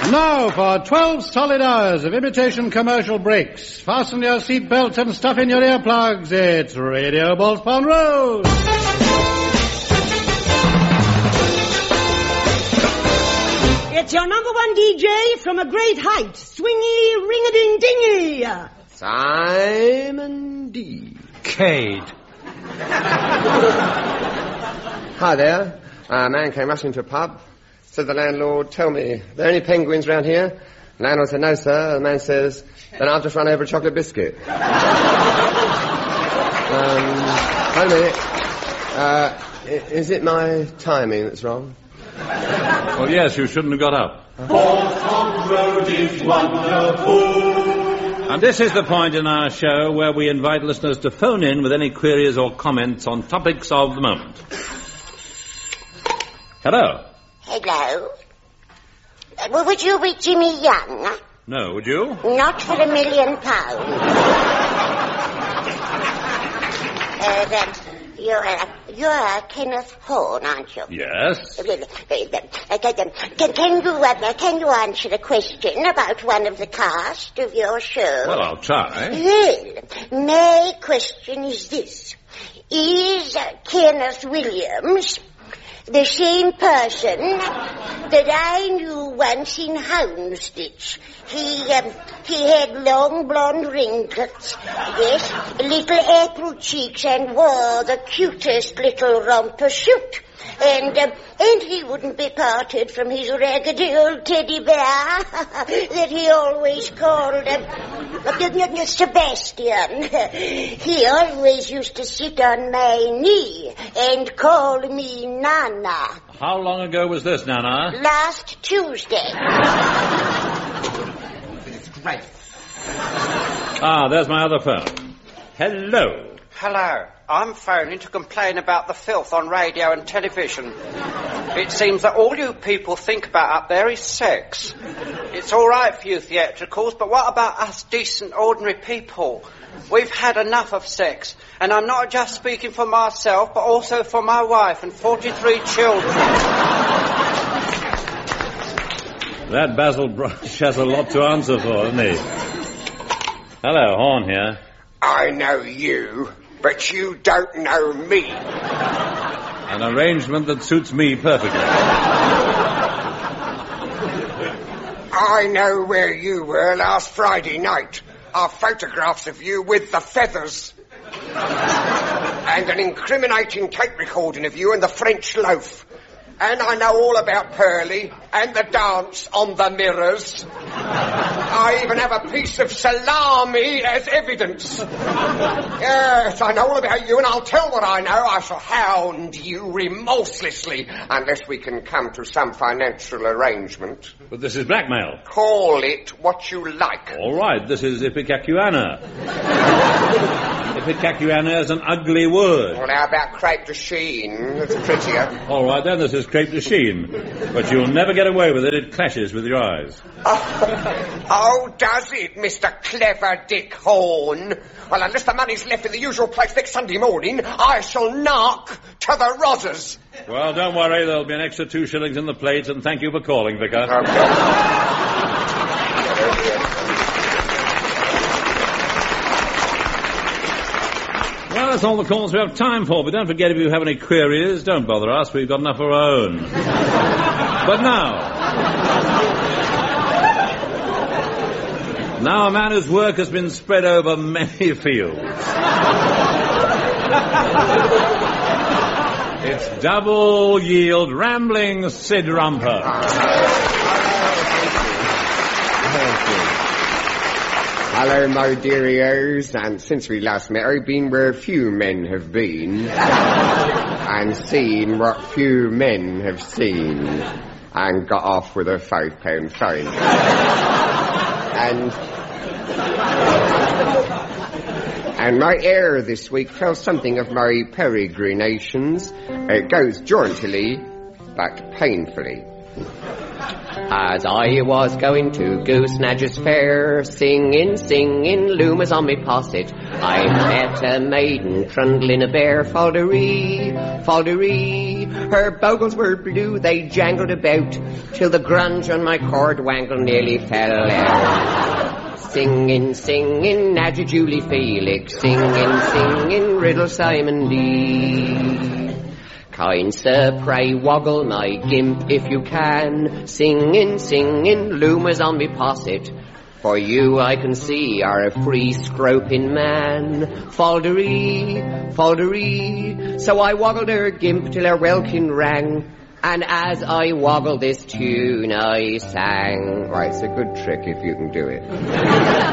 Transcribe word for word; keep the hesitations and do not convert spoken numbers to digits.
Now for twelve solid hours of imitation commercial breaks. Fasten your seatbelts and stuff in your earplugs. It's Radio Ballspawn Road. It's your number one D J from a great height, Swingy Ring-a-Ding-Dingy. Simon D. Cade. Hi there. A man came rushing to a pub. Said the landlord, tell me, are there any penguins round here? The landlord said, no, sir. The man says, then I'll just run over a chocolate biscuit. um, wait a minute. Uh, is it my timing that's wrong? Well, yes, you shouldn't have got up. Ballspawn Road is wonderful. And this is the point in our show where we invite listeners to phone in with any queries or comments on topics of the moment. Hello. Hello. Uh, well, would you be Jimmy Young? No, would you? Not for a million pounds. uh, then you're, uh, you're Kenneth Horne, aren't you? Yes. Uh, uh, can, can, you, uh, can you answer a question about one of the cast of your show? Well, I'll try. Well, my question is this. Is uh, Kenneth Williams the same person that I knew once in Houndsditch? He, um, he had long blonde ringlets, yes, little apple cheeks, and wore the cutest little romper suit. And, um, and he wouldn't be parted from his raggedy old teddy bear that he always called um, Sebastian. He always used to sit on my knee and call me Nana. How long ago was this, Nana? Last Tuesday. It's great. Ah, there's my other phone. Hello. Hello. I'm phoning to complain about the filth on radio and television. It seems that all you people think about up there is sex. It's all right for you theatricals, but what about us decent, ordinary people? We've had enough of sex, and I'm not just speaking for myself, but also for my wife and forty-three children. That Basil Brush has a lot to answer for, doesn't he? Hello, Horne here. I know you, but you don't know me. An arrangement that suits me perfectly. I know where you were last Friday night. Our photographs of you with the feathers. And an incriminating tape recording of you in the French loaf. And I know all about Pearlie and the dance on the mirrors. I even have a piece of salami as evidence. Yes, I know all about you, and I'll tell what I know. I shall hound you remorselessly unless we can come to some financial arrangement. But this is blackmail. Call it what you like. All right, this is ipecacuanha. Ipecacuanha is an ugly word. Well, how about crepe de chine? That's prettier. All right, then, this is crepe de chine. But you'll never get away with it. It clashes with your eyes. Oh, oh, does it, Mister Clever Dick Horne? Well, unless the money's left in the usual place next Sunday morning, I shall knock to the rozzers. Well, don't worry. There'll be an extra two shillings in the plate, and thank you for calling, Vicar. Okay. Well, that's all the calls we have time for, but don't forget, if you have any queries, don't bother us. We've got enough of our own. But now... Now a man whose work has been spread over many fields. It's double yield rambling Sid Rumper. Hello, my dearios, and since we last met, I've been where few men have been, and seen what few men have seen, and got off with a five-pound fine. And... And my air this week tells something of my peregrinations. It goes jauntily, but painfully. As I was going to Goose Snatchers Fair, singing, singing, loomers on me posset, I met a maiden trundling a bear, faldery, faldery. Her bogles were blue, they jangled about, till the grunge on my cord wangle nearly fell out. Singing, singing, Nadja Julie Felix, singing, singing, Riddle Simon Lee. Kind sir, pray woggle my gimp if you can, singing, singing, loomers on me posset. For you I can see are a free scroping man, faldery, faldery. So I woggled her gimp till her welkin rang, and as I woggled this tune I sang. Right, it's a good trick if you can do it.